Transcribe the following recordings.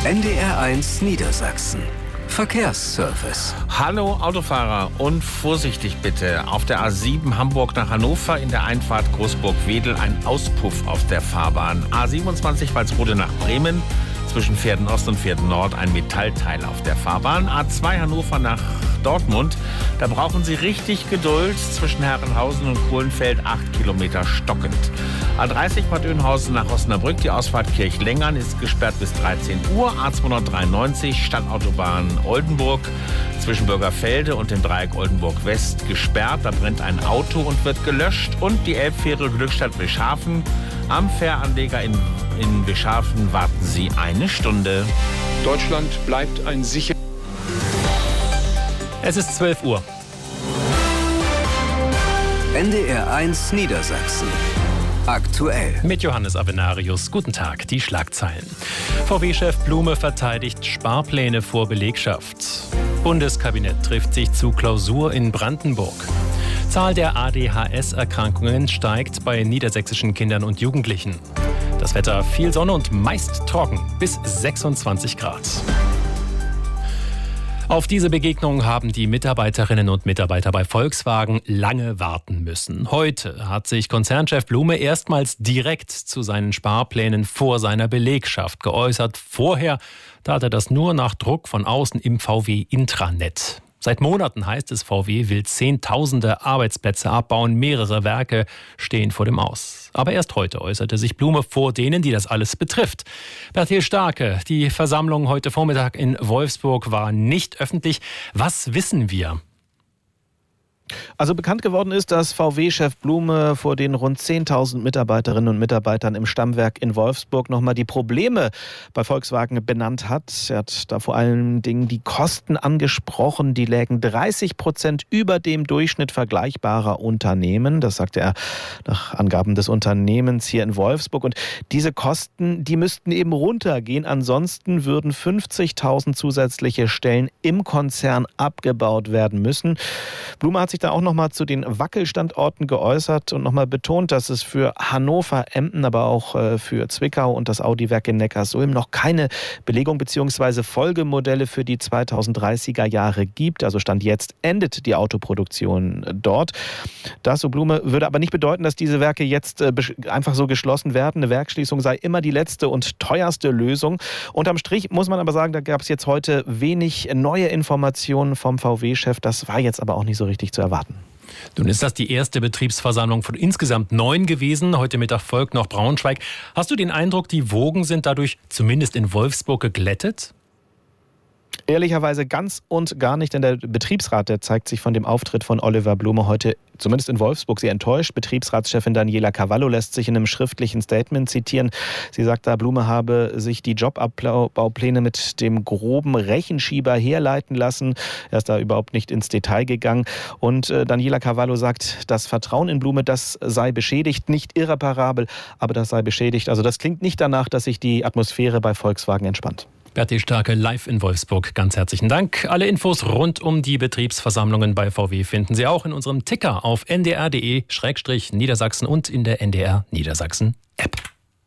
NDR1 Niedersachsen. Verkehrsservice. Hallo Autofahrer und vorsichtig bitte. Auf der A7 Hamburg nach Hannover in der Einfahrt Großburg-Wedel ein Auspuff auf der Fahrbahn. A27 Walsrode nach Bremen zwischen Pferden Ost und Pferden Nord ein Metallteil auf der Fahrbahn. A2 Hannover nach Dortmund. Da brauchen Sie richtig Geduld. Zwischen Herrenhausen und Kohlenfeld 8 Kilometer stockend. A30 Bad Oeynhausen nach Osnabrück. Die Ausfahrt Kirchlengern ist gesperrt bis 13 Uhr. A293 Stadtautobahn Oldenburg zwischen Bürgerfelde und dem Dreieck Oldenburg West gesperrt. Da brennt ein Auto und wird gelöscht. Und die Elbfähre Glückstadt-Wischhafen. Am Fähranleger in Wischhafen warten Sie eine Stunde. Deutschland bleibt ein sicher. Es ist 12 Uhr. NDR1 Niedersachsen. Aktuell. Mit Johannes Avenarius. Guten Tag, die Schlagzeilen. VW-Chef Blume verteidigt Sparpläne vor Belegschaft. Bundeskabinett trifft sich zu Klausur in Brandenburg. Zahl der ADHS-Erkrankungen steigt bei niedersächsischen Kindern und Jugendlichen. Das Wetter viel Sonne und meist trocken, bis 26 Grad. Auf diese Begegnung haben die Mitarbeiterinnen und Mitarbeiter bei Volkswagen lange warten müssen. Heute hat sich Konzernchef Blume erstmals direkt zu seinen Sparplänen vor seiner Belegschaft geäußert. Vorher tat er das nur nach Druck von außen im VW-Intranet. Seit Monaten heißt es, VW will Zehntausende Arbeitsplätze abbauen, mehrere Werke stehen vor dem Aus. Aber erst heute äußerte sich Blume vor denen, die das alles betrifft. Bertil Starke, die Versammlung heute Vormittag in Wolfsburg war nicht öffentlich. Was wissen wir? Also bekannt geworden ist, dass VW-Chef Blume vor den rund 10.000 Mitarbeiterinnen und Mitarbeitern im Stammwerk in Wolfsburg nochmal die Probleme bei Volkswagen benannt hat. Er hat da vor allen Dingen die Kosten angesprochen. Die lägen 30% über dem Durchschnitt vergleichbarer Unternehmen. Das sagte er nach Angaben des Unternehmens hier in Wolfsburg. Und diese Kosten, die müssten eben runtergehen. Ansonsten würden 50.000 zusätzliche Stellen im Konzern abgebaut werden müssen. Blume hat sich da auch nochmal zu den Wackelstandorten geäußert und nochmal betont, dass es für Hannover, Emden, aber auch für Zwickau und das Audi-Werk in Neckarsulm noch keine Belegung bzw. Folgemodelle für die 2030er Jahre gibt. Also Stand jetzt endet die Autoproduktion dort. Das, so Blume, würde aber nicht bedeuten, dass diese Werke jetzt einfach so geschlossen werden. Eine Werksschließung sei immer die letzte und teuerste Lösung. Unterm Strich muss man aber sagen, da gab es jetzt heute wenig neue Informationen vom VW-Chef. Das war jetzt aber auch nicht so richtig zu erwarten. Nun ist das die erste Betriebsversammlung von insgesamt 9 gewesen. Heute Mittag folgt noch Braunschweig. Hast du den Eindruck, die Wogen sind dadurch zumindest in Wolfsburg geglättet? Ehrlicherweise ganz und gar nicht, denn der Betriebsrat, der zeigt sich von dem Auftritt von Oliver Blume heute, zumindest in Wolfsburg, sehr enttäuscht. Betriebsratschefin Daniela Cavallo lässt sich in einem schriftlichen Statement zitieren. Sie sagt da, Blume habe sich die Jobabbaupläne mit dem groben Rechenschieber herleiten lassen. Er ist da überhaupt nicht ins Detail gegangen. Und Daniela Cavallo sagt, das Vertrauen in Blume, das sei beschädigt, nicht irreparabel, aber das sei beschädigt. Also das klingt nicht danach, dass sich die Atmosphäre bei Volkswagen entspannt. Bertil Starke live in Wolfsburg. Ganz herzlichen Dank. Alle Infos rund um die Betriebsversammlungen bei VW finden Sie auch in unserem Ticker auf ndr.de/Niedersachsen und in der NDR Niedersachsen App.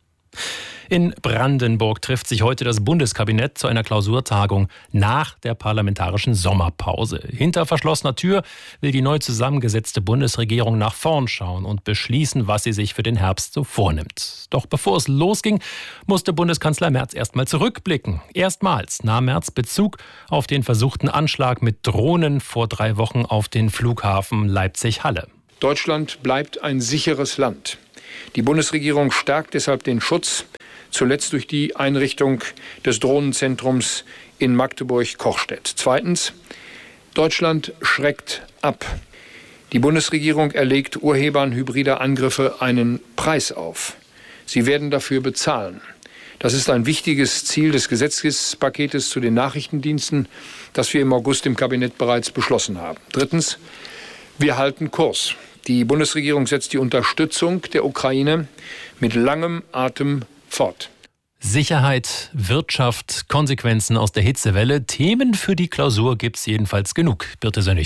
In Brandenburg trifft sich heute das Bundeskabinett zu einer Klausurtagung nach der parlamentarischen Sommerpause. Hinter verschlossener Tür will die neu zusammengesetzte Bundesregierung nach vorn schauen und beschließen, was sie sich für den Herbst so vornimmt. Doch bevor es losging, musste Bundeskanzler Merz erstmal zurückblicken. Erstmals nahm Merz Bezug auf den versuchten Anschlag mit Drohnen vor 3 Wochen auf den Flughafen Leipzig-Halle. Deutschland bleibt ein sicheres Land. Die Bundesregierung stärkt deshalb den Schutz, zuletzt durch die Einrichtung des Drohnenzentrums in Magdeburg-Kochstedt. Zweitens, Deutschland schreckt ab. Die Bundesregierung erlegt Urhebern hybrider Angriffe einen Preis auf. Sie werden dafür bezahlen. Das ist ein wichtiges Ziel des Gesetzespaketes zu den Nachrichtendiensten, das wir im August im Kabinett bereits beschlossen haben. Drittens, wir halten Kurs. Die Bundesregierung setzt die Unterstützung der Ukraine mit langem Atem fort. Sicherheit, Wirtschaft, Konsequenzen aus der Hitzewelle. Themen für die Klausur gibt's jedenfalls genug. Birte Sönnigsen.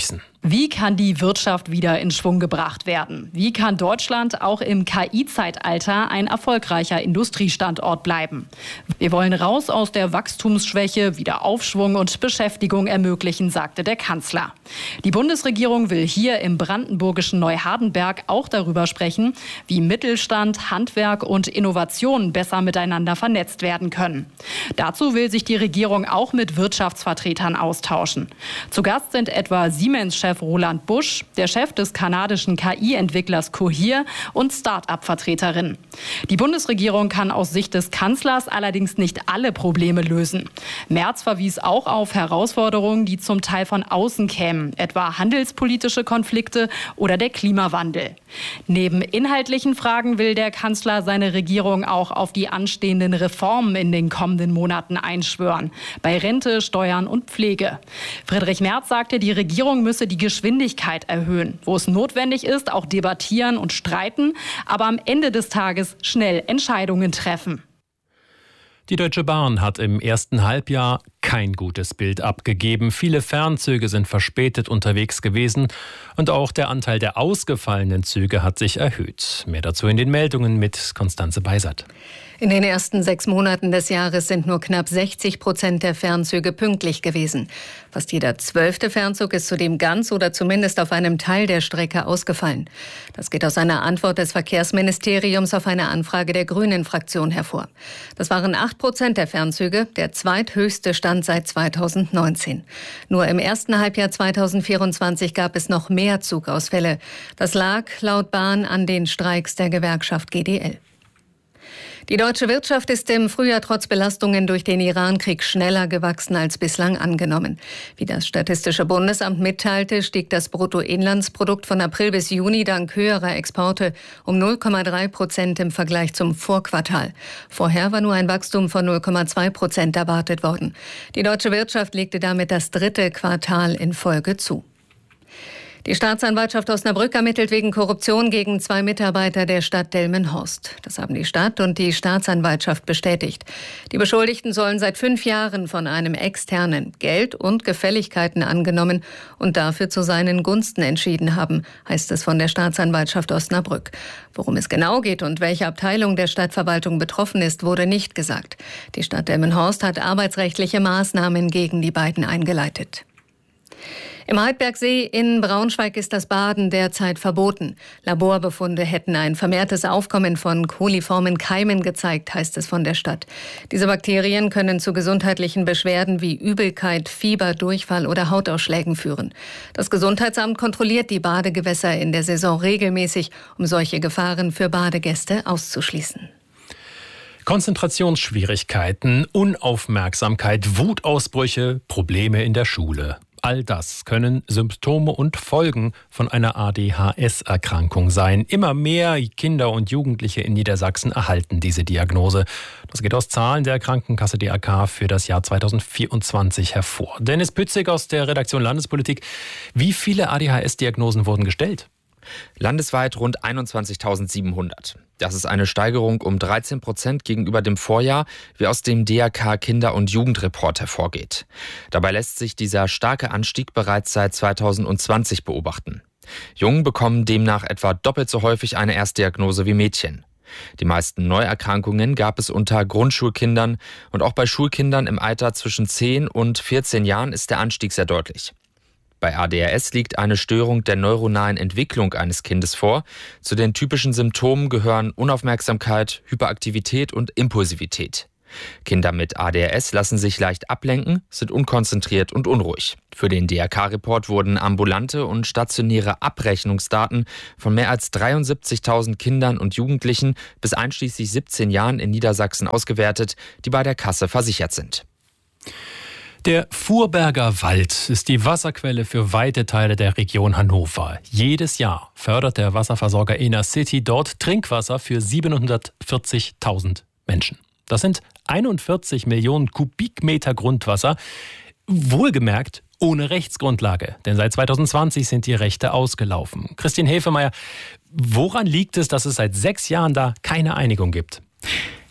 Wie kann die Wirtschaft wieder in Schwung gebracht werden? Wie kann Deutschland auch im KI-Zeitalter ein erfolgreicher Industriestandort bleiben? Wir wollen raus aus der Wachstumsschwäche, wieder Aufschwung und Beschäftigung ermöglichen, sagte der Kanzler. Die Bundesregierung will hier im brandenburgischen Neuhardenberg auch darüber sprechen, wie Mittelstand, Handwerk und Innovation besser miteinander vernetzt werden können. Dazu will sich die Regierung auch mit Wirtschaftsvertretern austauschen. Zu Gast sind etwa Siemens-Chef Roland Busch, der Chef des kanadischen KI-Entwicklers Cohere und Start-up-Vertreterinnen. Die Bundesregierung kann aus Sicht des Kanzlers allerdings nicht alle Probleme lösen. Merz verwies auch auf Herausforderungen, die zum Teil von außen kämen, etwa handelspolitische Konflikte oder der Klimawandel. Neben inhaltlichen Fragen will der Kanzler seine Regierung auch auf die anstehenden Reformen in den kommenden Monaten einschwören, bei Rente, Steuern und Pflege. Friedrich Merz sagte, die Regierung müsse die Geschwindigkeit erhöhen. Wo es notwendig ist, auch debattieren und streiten, aber am Ende des Tages schnell Entscheidungen treffen. Die Deutsche Bahn hat im ersten Halbjahr kein gutes Bild abgegeben. Viele Fernzüge sind verspätet unterwegs gewesen und auch der Anteil der ausgefallenen Züge hat sich erhöht. Mehr dazu in den Meldungen mit Konstanze Beisert. In den ersten 6 Monaten des Jahres sind nur knapp 60% der Fernzüge pünktlich gewesen. Fast jeder 12. Fernzug ist zudem ganz oder zumindest auf einem Teil der Strecke ausgefallen. Das geht aus einer Antwort des Verkehrsministeriums auf eine Anfrage der Grünen-Fraktion hervor. Das waren 8% der Fernzüge, der zweithöchste Stand seit 2019. Nur im ersten Halbjahr 2024 gab es noch mehr Zugausfälle. Das lag laut Bahn an den Streiks der Gewerkschaft GDL. Die deutsche Wirtschaft ist im Frühjahr trotz Belastungen durch den Irankrieg schneller gewachsen als bislang angenommen. Wie das Statistische Bundesamt mitteilte, stieg das Bruttoinlandsprodukt von April bis Juni dank höherer Exporte um 0,3% im Vergleich zum Vorquartal. Vorher war nur ein Wachstum von 0,2% erwartet worden. Die deutsche Wirtschaft legte damit das 3. Quartal in Folge zu. Die Staatsanwaltschaft Osnabrück ermittelt wegen Korruption gegen 2 Mitarbeiter der Stadt Delmenhorst. Das haben die Stadt und die Staatsanwaltschaft bestätigt. Die Beschuldigten sollen seit 5 Jahren von einem Externen Geld und Gefälligkeiten angenommen und dafür zu seinen Gunsten entschieden haben, heißt es von der Staatsanwaltschaft Osnabrück. Worum es genau geht und welche Abteilung der Stadtverwaltung betroffen ist, wurde nicht gesagt. Die Stadt Delmenhorst hat arbeitsrechtliche Maßnahmen gegen die beiden eingeleitet. Im Heidbergsee in Braunschweig ist das Baden derzeit verboten. Laborbefunde hätten ein vermehrtes Aufkommen von coliformen Keimen gezeigt, heißt es von der Stadt. Diese Bakterien können zu gesundheitlichen Beschwerden wie Übelkeit, Fieber, Durchfall oder Hautausschlägen führen. Das Gesundheitsamt kontrolliert die Badegewässer in der Saison regelmäßig, um solche Gefahren für Badegäste auszuschließen. Konzentrationsschwierigkeiten, Unaufmerksamkeit, Wutausbrüche, Probleme in der Schule. All das können Symptome und Folgen von einer ADHS-Erkrankung sein. Immer mehr Kinder und Jugendliche in Niedersachsen erhalten diese Diagnose. Das geht aus Zahlen der Krankenkasse DRK für das Jahr 2024 hervor. Dennis Pützig aus der Redaktion Landespolitik. Wie viele ADHS-Diagnosen wurden gestellt? Landesweit rund 21.700. Das ist eine Steigerung um 13% gegenüber dem Vorjahr, wie aus dem DRK Kinder- und Jugendreport hervorgeht. Dabei lässt sich dieser starke Anstieg bereits seit 2020 beobachten. Jungen bekommen demnach etwa doppelt so häufig eine Erstdiagnose wie Mädchen. Die meisten Neuerkrankungen gab es unter Grundschulkindern und auch bei Schulkindern im Alter zwischen 10 und 14 Jahren ist der Anstieg sehr deutlich. Bei ADHS liegt eine Störung der neuronalen Entwicklung eines Kindes vor. Zu den typischen Symptomen gehören Unaufmerksamkeit, Hyperaktivität und Impulsivität. Kinder mit ADHS lassen sich leicht ablenken, sind unkonzentriert und unruhig. Für den DRK-Report wurden ambulante und stationäre Abrechnungsdaten von mehr als 73.000 Kindern und Jugendlichen bis einschließlich 17 Jahren in Niedersachsen ausgewertet, die bei der Kasse versichert sind. Der Furberger Wald ist die Wasserquelle für weite Teile der Region Hannover. Jedes Jahr fördert der Wasserversorger Enercity dort Trinkwasser für 740.000 Menschen. Das sind 41 Millionen Kubikmeter Grundwasser, wohlgemerkt ohne Rechtsgrundlage. Denn seit 2020 sind die Rechte ausgelaufen. Christine Hefemeyer, woran liegt es, dass es seit 6 Jahren da keine Einigung gibt?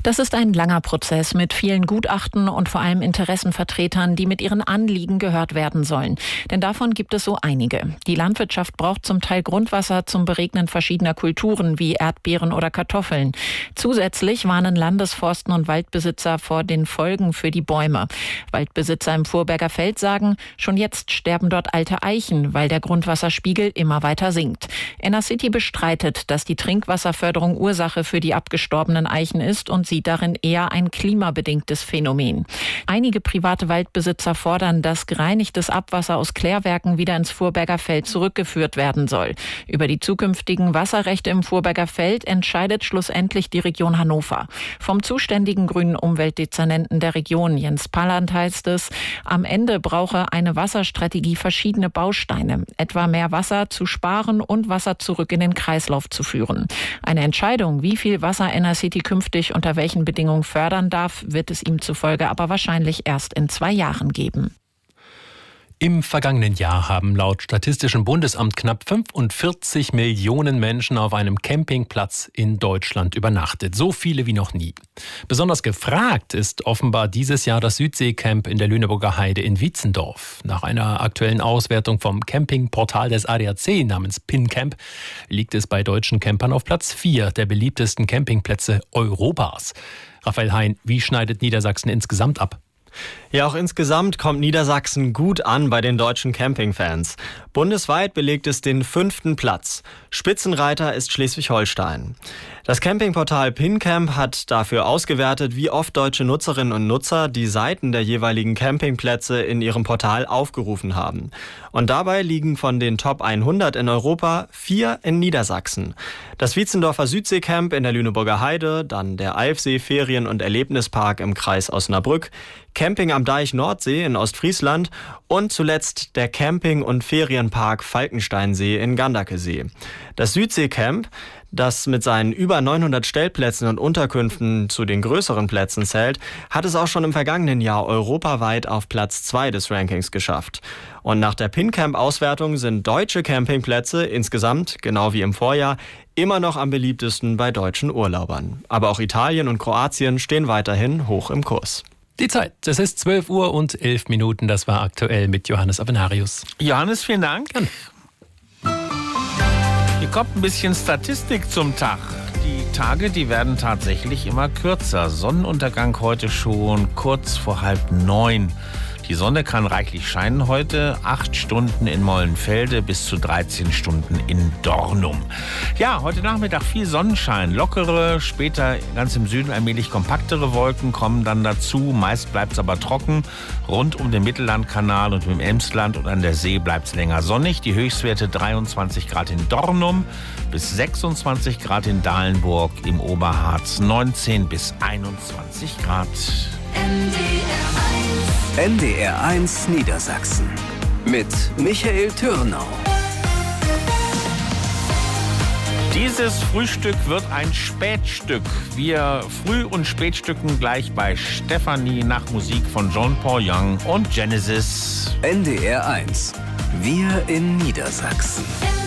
Das ist ein langer Prozess mit vielen Gutachten und vor allem Interessenvertretern, die mit ihren Anliegen gehört werden sollen. Denn davon gibt es so einige. Die Landwirtschaft braucht zum Teil Grundwasser zum Beregnen verschiedener Kulturen wie Erdbeeren oder Kartoffeln. Zusätzlich warnen Landesforsten und Waldbesitzer vor den Folgen für die Bäume. Waldbesitzer im Vorberger Feld sagen, schon jetzt sterben dort alte Eichen, weil der Grundwasserspiegel immer weiter sinkt. Enercity bestreitet, dass die Trinkwasserförderung Ursache für die abgestorbenen Eichen ist und sieht darin eher ein klimabedingtes Phänomen. Einige private Waldbesitzer fordern, dass gereinigtes Abwasser aus Klärwerken wieder ins Vorberger Feld zurückgeführt werden soll. Über die zukünftigen Wasserrechte im Vorberger Feld entscheidet schlussendlich die Region Hannover. Vom zuständigen grünen Umweltdezernenten der Region, Jens Palland, heißt es, am Ende brauche eine Wasserstrategie verschiedene Bausteine, etwa mehr Wasser zu sparen und Wasser zurück in den Kreislauf zu führen. Eine Entscheidung, wie viel Wasser Enercity künftig unter welchen Bedingungen fördern darf, wird es ihm zufolge aber wahrscheinlich erst in 2 Jahren geben. Im vergangenen Jahr haben laut Statistischem Bundesamt knapp 45 Millionen Menschen auf einem Campingplatz in Deutschland übernachtet. So viele wie noch nie. Besonders gefragt ist offenbar dieses Jahr das Südseecamp in der Lüneburger Heide in Wietzendorf. Nach einer aktuellen Auswertung vom Campingportal des ADAC namens PinCamp liegt es bei deutschen Campern auf Platz 4 der beliebtesten Campingplätze Europas. Raphael Hein, wie schneidet Niedersachsen insgesamt ab? Ja, auch insgesamt kommt Niedersachsen gut an bei den deutschen Campingfans. Bundesweit belegt es den 5. Platz. Spitzenreiter ist Schleswig-Holstein. Das Campingportal PinCamp hat dafür ausgewertet, wie oft deutsche Nutzerinnen und Nutzer die Seiten der jeweiligen Campingplätze in ihrem Portal aufgerufen haben. Und dabei liegen von den Top 100 in Europa 4 in Niedersachsen. Das Wietzendorfer Südseecamp in der Lüneburger Heide, dann der Eifsee Ferien- und Erlebnispark im Kreis Osnabrück, Camping am Deich Nordsee in Ostfriesland und zuletzt der Camping- und Ferienpark Falkensteinsee in Gandakesee. Das Südseecamp, das mit seinen über 900 Stellplätzen und Unterkünften zu den größeren Plätzen zählt, hat es auch schon im vergangenen Jahr europaweit auf Platz 2 des Rankings geschafft. Und nach der PinCamp-Auswertung sind deutsche Campingplätze insgesamt, genau wie im Vorjahr, immer noch am beliebtesten bei deutschen Urlaubern. Aber auch Italien und Kroatien stehen weiterhin hoch im Kurs. Die Zeit, es ist 12 Uhr und 11 Minuten. Das war aktuell mit Johannes Avenarius. Johannes, vielen Dank. Hier kommt ein bisschen Statistik zum Tag. Die Tage, die werden tatsächlich immer kürzer. Sonnenuntergang heute schon kurz vor 8:30. Die Sonne kann reichlich scheinen heute. 8 Stunden in Mollenfelde bis zu 13 Stunden in Dornum. Ja, heute Nachmittag viel Sonnenschein. Lockere, später ganz im Süden allmählich kompaktere Wolken kommen dann dazu. Meist bleibt es aber trocken. Rund um den Mittellandkanal und im Emsland und an der See bleibt es länger sonnig. Die Höchstwerte 23 Grad in Dornum bis 26 Grad in Dahlenburg, im Oberharz 19 bis 21 Grad. NDR 1 Niedersachsen mit Michael Türnau. Dieses Frühstück wird ein Spätstück. Wir Früh- und Spätstücken gleich bei Stefanie nach Musik von John-Paul Young und Genesis. NDR 1. Wir in Niedersachsen.